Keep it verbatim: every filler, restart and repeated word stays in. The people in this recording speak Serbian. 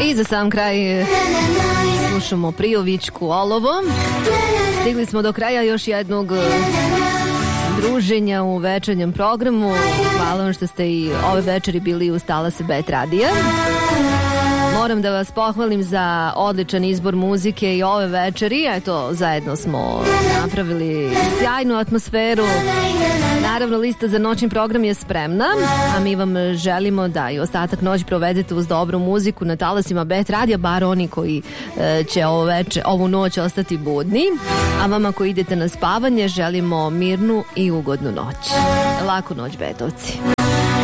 I za sam kraj slušamo Prijovićku Olovo. Stigli smo do kraja još jednog druženja u večernjem programu. Hvala vam što ste i ove večeri bili uz talase Bet radija. Moram da vas pohvalim za odličan izbor muzike i ove večeri. Eto, zajedno smo napravili sjajnu atmosferu. Naravno, lista za noćni program je spremna, a mi vam želimo da i ostatak noći provedete uz dobru muziku na talasima Bet radija, bar oni koji e, će ovo veče, ovu noć ostati budni. A vama koji idete na spavanje želimo mirnu i ugodnu noć. Laku noć, Betovci.